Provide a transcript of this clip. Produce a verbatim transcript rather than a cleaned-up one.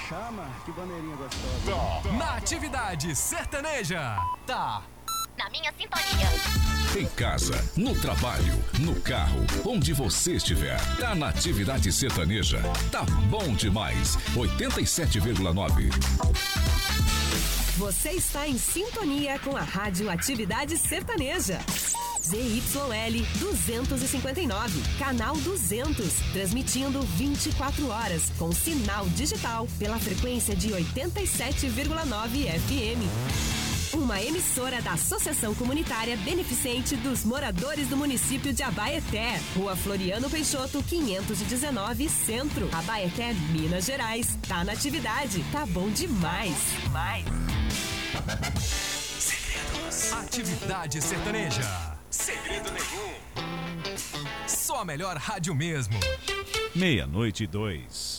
chama, que bandeirinha gostosa. Tá. Na atividade sertaneja, tá. Na minha sintonia. Em casa, no trabalho, no carro, onde você estiver. Tá na atividade sertaneja. Tá bom demais. oitenta e sete vírgula nove. Você está em sintonia com a Rádio Atividade Sertaneja. Z Y L duzentos e cinquenta e nove, canal duzentos, transmitindo vinte e quatro horas, com sinal digital pela frequência de oitenta e sete vírgula nove F M. Uma emissora da Associação Comunitária Beneficente dos Moradores do Município de Abaeté, Rua Floriano Peixoto, quinhentos e dezenove, Centro, Abaeté, Minas Gerais. Tá na atividade, tá bom demais. Demais. Segredos. Atividade sertaneja. Segredo nenhum. Só a melhor rádio mesmo. Meia-noite e dois.